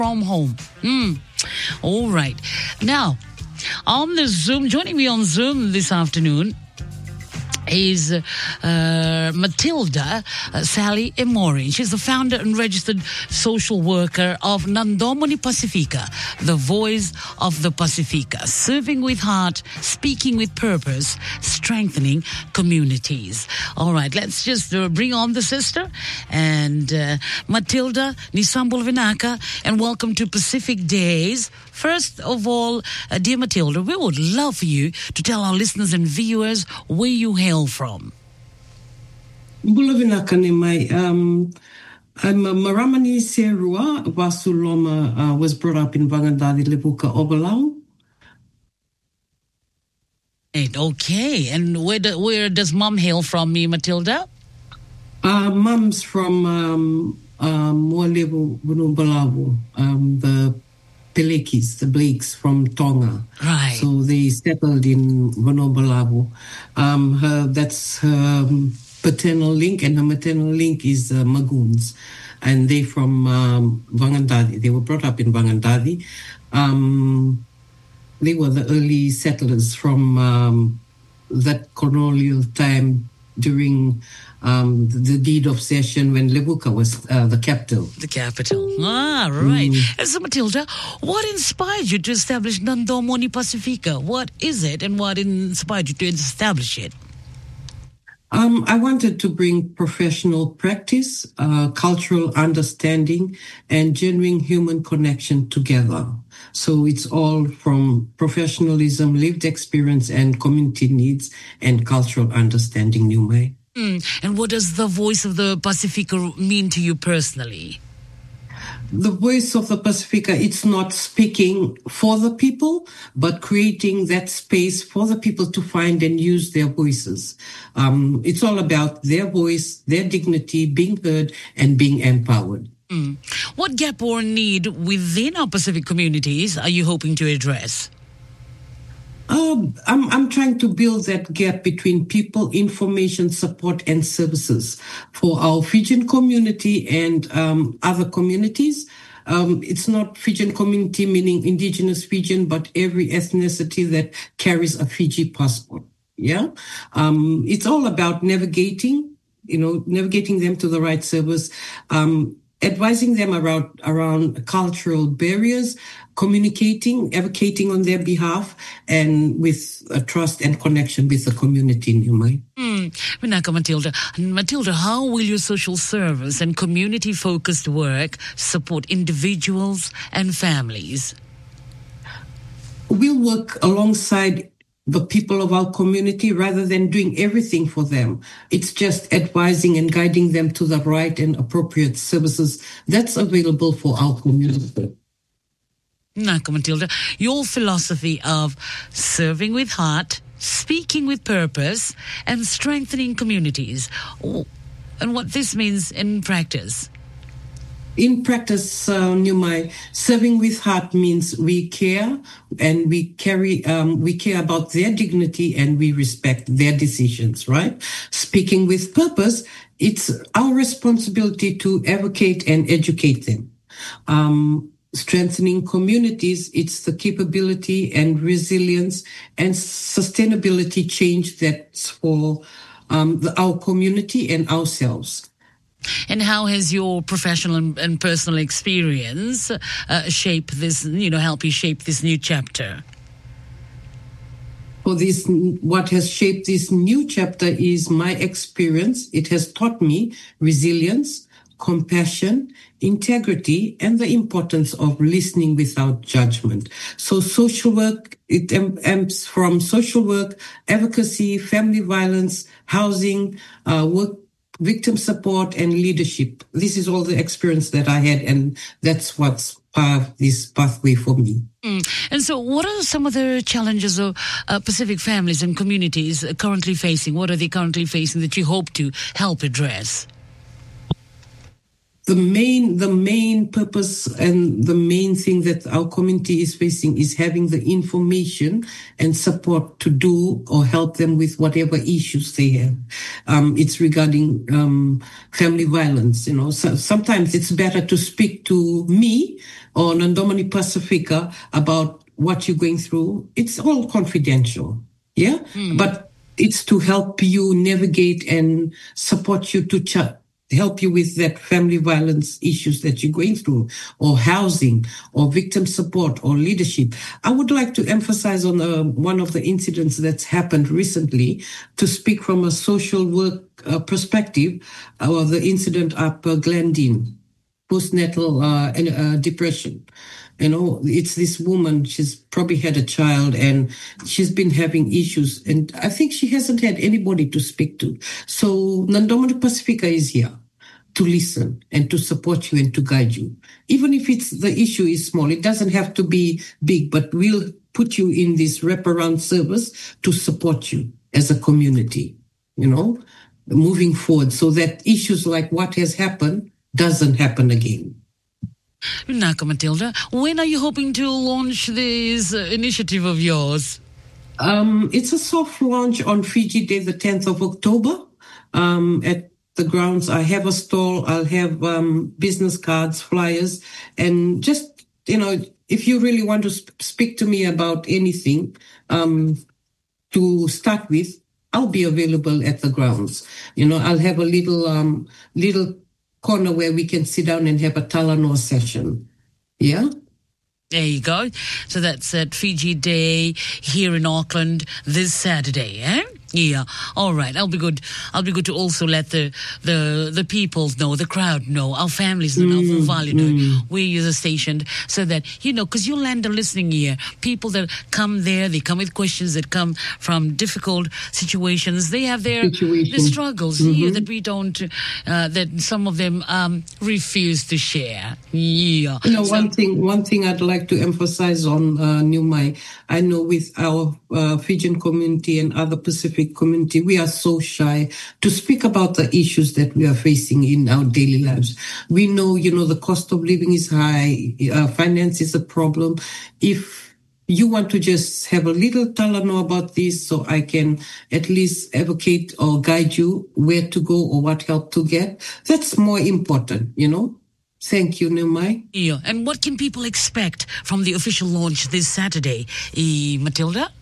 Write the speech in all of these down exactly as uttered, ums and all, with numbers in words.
from home. Mm. All right. Now, on the Zoom, joining me on Zoom this afternoon is uh, Matilda uh, Sally Emory. She's the founder and registered social worker of Nandomoni Pacifica, the voice of the Pacifica, serving with heart, speaking with purpose, strengthening communities. All right, let's just uh, bring on the sister. And uh, Matilda Nisambul Vinaka, and welcome to Pacific Days. First of all, uh, dear Matilda, we would love for you to tell our listeners and viewers where you hail from. Bulavinaka um, I'm a Maramani Serua. Vasuloma uh, was brought up in Vangandadi, Levuka, Obalau. Okay, and where, do, where does Mum hail from, me, Matilda? Uh, Mum's from um, um, Moalevu, Vunumbalavu, um, the Pelekis, the Blakes from Tonga. Right. So they settled in Vunumbalavu. Um, her, that's her um, paternal link, and her maternal link is uh, Magoons. And they from um, Vangandadi. They were brought up in Vangandadi. Um, they were the early settlers from um, that colonial time during um, the, the deed of cession when Levuka was uh, the capital. The capital. Ah, right. Mm. And so, Matilda, what inspired you to establish Nandomoni Pacifica? What is it, and what inspired you to establish it? Um, I wanted to bring professional practice, uh, cultural understanding, and genuine human connection together. So it's all from professionalism, lived experience, and community needs, and cultural understanding, Numai. Mm. And what does the voice of the Pacifica mean to you personally? The voice of the Pacifica, it's not speaking for the people, but creating that space for the people to find and use their voices. Um, it's all about their voice, their dignity, being heard, and being empowered. Mm. What gap or need within our Pacific communities are you hoping to address? Um, I'm, I'm trying to build that gap between people, information, support, and services for our Fijian community and um, other communities. Um, it's not Fijian community, meaning indigenous Fijian, but every ethnicity that carries a Fiji passport. Yeah. Um, it's all about navigating, you know, navigating them to the right service, um, advising them around, around cultural barriers, communicating, advocating on their behalf, and with a trust and connection with the community in Umai. Mm. Vinaka, Matilda. Matilda, how will your social service and community-focused work support individuals and families? We'll work alongside the people of our community rather than doing everything for them. It's just advising and guiding them to the right and appropriate services that's available for our community. Naka, Matilda, your philosophy of serving with heart, speaking with purpose, and strengthening communities, and what this means in practice. In practice, uh, Numai, serving with heart means we care and we carry, um, we care about their dignity and we respect their decisions, right? Speaking with purpose, it's our responsibility to advocate and educate them. Um, strengthening communities, it's the capability and resilience and sustainability change that's for um, the, our community and ourselves. And how has your professional and, and personal experience uh, shaped this, you know, help you shape this new chapter? For this, what has shaped this new chapter is my experience. It has taught me resilience, compassion, integrity, and the importance of listening without judgment. So social work, it emanates from social work, advocacy, family violence, housing, uh, work, victim support, and leadership. This is all the experience that I had, and that's what's part of this pathway for me. Mm. And so what are some of the challenges of uh, Pacific families and communities currently facing? What are they currently facing that you hope to help address? the main the main purpose and the main thing that our community is facing is having the information and support to do or help them with whatever issues they have. Um, it's regarding um, family violence. You know, so sometimes it's better to speak to me or Nandomani Pacifica about what you're going through. It's all confidential, yeah, mm. but it's to help you navigate and support you to ch- help you with that family violence issues that you're going through, or housing, or victim support, or leadership. I would like to emphasize on uh, one of the incidents that's happened recently to speak from a social work uh, perspective, uh, the incident up uh, Glendine, postnatal uh, uh, depression. You know, it's this woman, she's probably had a child and she's been having issues. And I think she hasn't had anybody to speak to. So Nandomani Pacifica is here to listen and to support you and to guide you. Even if it's the issue is small, it doesn't have to be big, but we'll put you in this wraparound service to support you as a community, you know, moving forward so that issues like what has happened doesn't happen again. Naka Matilda, when are you hoping to launch this uh, initiative of yours? Um, it's a soft launch on Fiji Day, the tenth of October, um, at the grounds. I have a stall. I'll have um, business cards, flyers, and just, you know, if you really want to sp- speak to me about anything, um, to start with, I'll be available at the grounds. You know, I'll have a little, um, little corner where we can sit down and have a Talanoa session. Yeah? There you go. So that's at Fiji Day here in Auckland this Saturday, eh? Yeah. All right. I'll be good. I'll be good to also let the the the people know, the crowd know, our families know, mm, our Valley know mm. where you're stationed, so that, you know, because you'll lend a listening ear. People that come there, they come with questions that come from difficult situations. They have their, their struggles mm-hmm. here that we don't, uh, that some of them um, refuse to share. Yeah. You know, so, one thing, one thing I'd like to emphasize on uh, Niumai, I know with our uh, Fijian community and other Pacific community, we are so shy to speak about the issues that we are facing in our daily lives. We know, you know, the cost of living is high, uh, finance is a problem. If you want to just have a little talano about this so I can at least advocate or guide you where to go or what help to get, that's more important, you know. Thank you, Niumai. Yeah. And what can people expect from the official launch this Saturday, e, Matilda?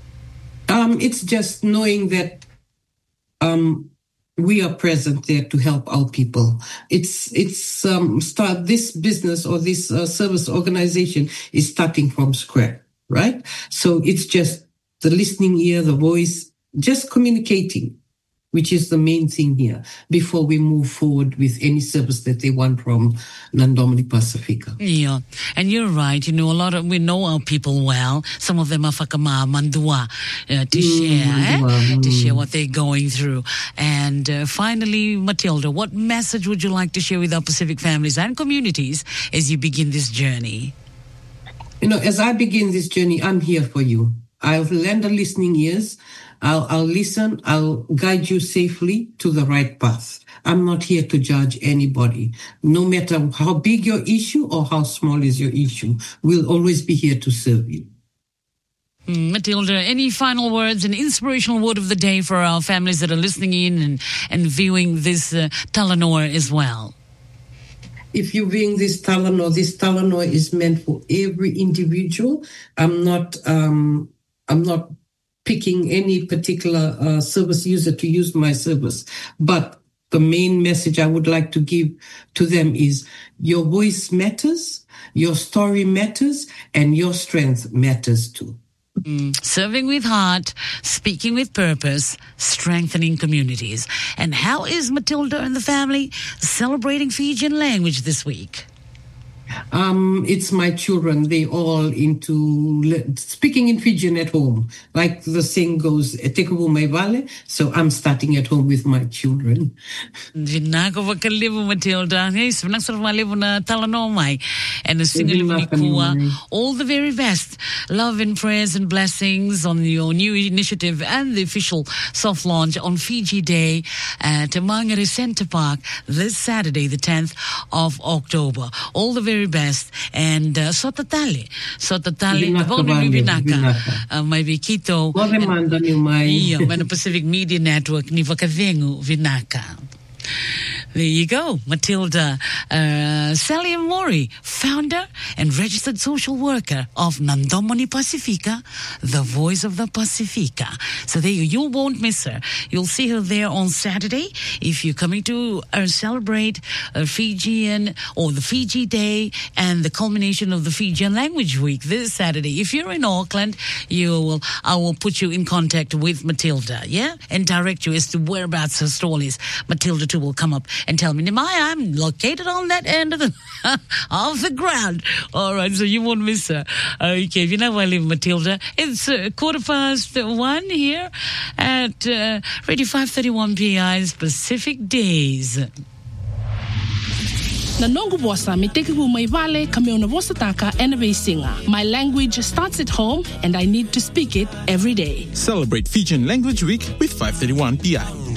Um, it's just knowing that um, we are present there to help our people. It's it's um, start this business or this uh, service organization is starting from scratch, right? So it's just the listening ear, the voice, just communicating, which is the main thing here, before we move forward with any service that they want from Nandomani Pacifica. Yeah, and you're right. You know, a lot of, we know our people well. Some of them are whakama, mandua, uh, to mm, share, mandua, eh? mm. to share what they're going through. And uh, finally, Matilda, what message would you like to share with our Pacific families and communities as you begin this journey? You know, as I begin this journey, I'm here for you. I'll lend a listening ears. I'll, I'll listen. I'll guide you safely to the right path. I'm not here to judge anybody. No matter how big your issue or how small is your issue, we'll always be here to serve you. Mm, Matilda, any final words, an inspirational word of the day for our families that are listening in and, and viewing this uh, Talanoa as well? If you're viewing this Talanoa, this Talanoa is meant for every individual. I'm not, um, I'm not picking any particular uh, service user to use my service. But the main message I would like to give to them is your voice matters, your story matters, and your strength matters too. Mm, serving with heart, speaking with purpose, strengthening communities. And how is Matilda and the family celebrating Fijian language this week? Um, it's my children. They all into le- speaking in Fijian at home. Like the saying goes, "Tekubu mai vale." So I'm starting at home with my children. Vinako wakalivu Matilda. Yes, vinaksar malivu na talanomai. And the single Nikua. All the very best. Love and prayers and blessings on your new initiative and the official soft launch on Fiji Day at Mangere Center Park this Saturday, the tenth of October. All the very best. And uh, Sotatali. Sotatali. Vinaka. May Vikito. Yeah, the Pacific Media Network. Ni Vakavengu Vinaka. There you go, Matilda uh, Sally Mori, founder and registered social worker of Nandomoni Pacifica, the voice of the Pacifica. So there you, you won't miss her. You'll see her there on Saturday if you're coming to uh, celebrate a Fijian or the Fiji Day and the culmination of the Fijian Language Week this Saturday. If you're in Auckland, you will I will put you in contact with Matilda, yeah, and direct you as to whereabouts her stall is. Matilda too will come up and tell me, Nimai, I'm located on that end of the of the ground. All right, so you won't miss her. Okay, if you know where I live, Matilda, it's uh, quarter past one here at uh, Radio five thirty-one P I's Pacific Days. Na nongo bosa me teke ku mai vale kame ona bosa taka ena singa. My language starts at home and I need to speak it every day. Celebrate Fijian Language Week with five thirty-one P I.